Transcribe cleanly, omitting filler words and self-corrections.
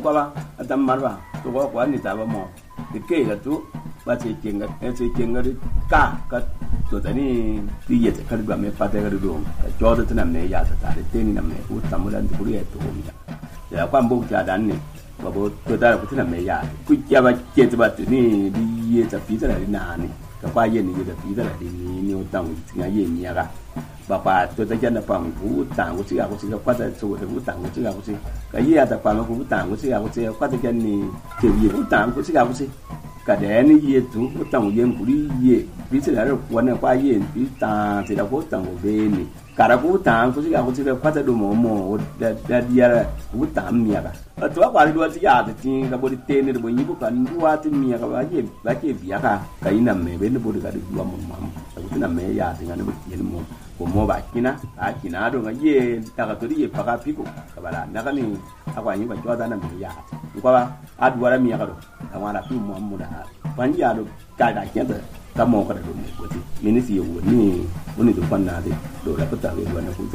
qua ba tam mar ba to ko kwa ni ta ba mo de ke ga tu ba che ken ga ka to ta ni ti ye ta ka ba me pa ta ga do jo da ta me ya ta de te ni na me ku tam dan ku ri to mi ya kwa mbo ta dan ni ba bo to ta ku ta me ya ku ya ba che ta ba ni di ye ta pi ta na ni ka kwa ye ni da pi ta ni o tang ti ga ye ni ga bà bà tôi thấy chân là bằng vũ tàng của chị à của chị qua tới số vũ tàng của chị à của chị cái gì à tập bằng vũ tàng của chị à của chị qua tới chân thì kiểu gì vũ tàng của chị à của chị cả đẻ này gì chú vũ tàng của của đi gì ví dụ là quán này qua gì ví tàng thì là vũ tàng của bên này cả là vũ tàng của chị à của chị qua tới đồ mồ đã đi ra vũ tàng mía cả ở chỗ qua đi đua chị à thì chỉ là bố đi tên này bố nhí bố cần qua tới mía cả bà chị bía cả cái nằm mẹ bên bố được cả được đua mồm cái nằm mẹ ya thì nó bị tiền mồm mo ba kina a kina do nga ye daga to ye paka piko kabala daga ni akwa ni ba joda na me ya ko ba adwara mi ya do awara fi mo da ban ya do ka da kenta ka mo ka do ne ko ti minisi yo ni woni do panna de do la pata le wana ko